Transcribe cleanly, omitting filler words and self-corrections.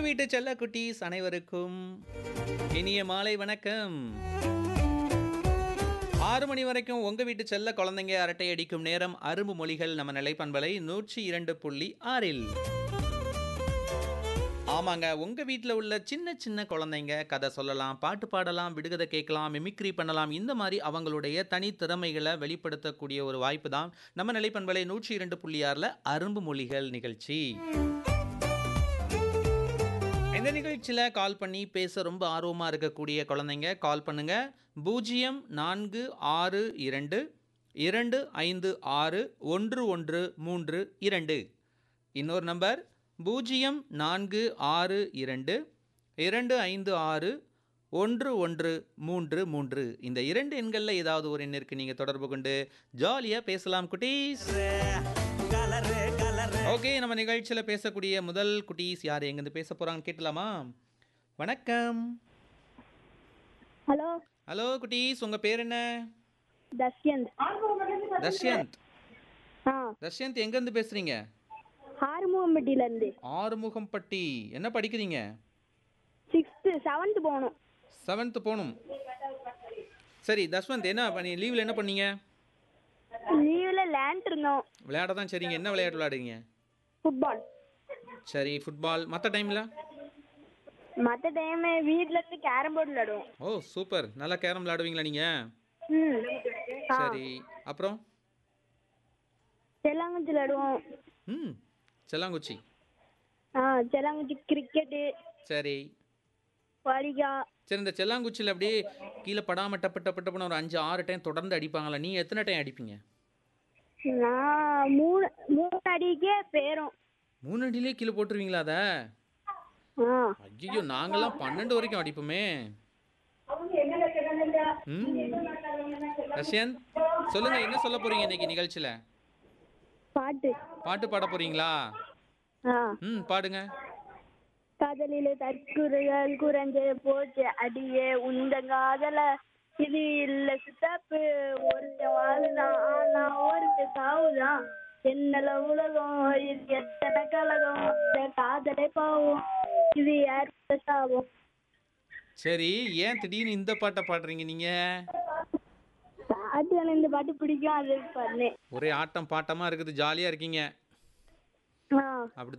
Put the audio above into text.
வீட்டு செல்ல குட்டீஸ் அனைவருக்கும் இனிய மாலை வணக்கம். 6 மணி வரைக்கும் உங்க வீட்டு செல்ல குழந்தைங்க அரட்டை அடிக்கும் நேரம். அரும்பு மொழிகள் நம்ம நிலைப்பண்பலை 102.6. ஆமாங்க, உங்க வீட்டில் உள்ள சின்ன சின்ன குழந்தைங்க கதை சொல்லலாம், பாட்டு பாடலாம், விடுகதை கேட்கலாம், மிமிக்ரி பண்ணலாம். இந்த மாதிரி அவங்களுடைய தனித்திறமைகளை வெளிப்படுத்தக்கூடிய ஒரு வாய்ப்பு தான் நம்ம நிலைப்பண்பலை 102.6ல் அரும்பு மொழிகள் நிகழ்ச்சி. இந்த நிகழ்ச்சியில் கால் பண்ணி பேச ரொம்ப ஆர்வமாக இருக்கக்கூடிய குழந்தைங்க கால் பண்ணுங்க. 0462 256 1132. இன்னொரு நம்பர் 0462 256 1133. இந்த 2 எண்களில் ஏதாவது ஒரு எண்ணிற்கு நீங்கள் தொடர்பு கொண்டு ஜாலியாக பேசலாம் குட்டீஸ். ஓகே, நம்ம நிகழ்ச்சியில் பேசக்கூடிய முதல் குட்டீஸ் யார், எங்கேருந்து பேச போகிறாங்கன்னு கேட்கலாமா? வணக்கம். ஹலோ ஹலோ குட்டீஸ், உங்கள் பேர் என்ன? தஷ்யந்த். தஷ்யந்த். ஆ தஷ்யந்த் எங்கேருந்து பேசுகிறீங்க? ஆறுமுகம்பட்டியிலேருந்து. ஆறுமுகம்பட்டி. என்ன படிக்கிறீங்க? 6th 7th போகணும். 7th போகணும். சரி தஷ்வந்த், என்ன பண்ணி லீவில் என்ன பண்ணீங்க? லீவில் லேண்ட் இருந்தோம். விளையாட தான். சரிங்க, என்ன விளையாட்டு விளையாடுறீங்க? ஃபுட்பால். சரி, ஃபுட்பால். மற்ற டைமில்? மற்ற டைம் வீட்டிலேருந்து கேரம் போர்டு விளையாடுவோம். ஓ சூப்பர், நல்லா கேரம் விளையாடுவீங்களா நீங்கள்? ம் ஆ சரி, அப்புறம்? செல்லாங்குச்சி விளையாடுவோம். ம், செல்லாங்குச்சி. ஆ செல்லாங்குச்சி, கிரிக்கெட்டு, சரி பலிகா. சரி, இந்த செல்லாங்குச்சியில் அப்படியே கீழே படாமல் டப்பு டப்பு டப்புன்னு ஒரு 5-6 டைம் தொடர்ந்து அடிப்பாங்களா? நீ எத்தனை டைம் அடிப்பீங்க? நான் மூணு அடிக்கே பேரும். 3 அடியிலே கீழே போட்டுருவீங்களா அதை? ஆ ஐயோ, நாங்கெல்லாம் 12 வரைக்கும் அடிப்போமே. ம், ரஷ்யன் சொல்லுங்க, என்ன சொல்ல போறீங்க இன்னைக்கு நிகழ்ச்சியில்? பாட்டு. பாட்டு பாட போறீங்களா? ஆ ம், பாடுங்க. காதலிலே தற்குறைகள் குறைஞ்சே போச்சு அடியே உந்த காதல இது இல்ல சித்தப்பு. ஒருத்த வாழ்தான் ஆனா ஒருத்த சாவுதான். என்னல உலகம் இது எத்தனை கலகம். இந்த காதலை பாவம் இது யார் சாவும். சரி, ஏன் திடீர்னு இந்த பாட்டை பாடுறீங்க நீங்க? பாட்டு எனக்கு இந்த பாட்டு பிடிக்கும், அது பண்ணேன். ஒரே ஆட்டம் பாட்டமா இருக்குது, ஜாலியா இருக்கீங்க. ஆ அப்படி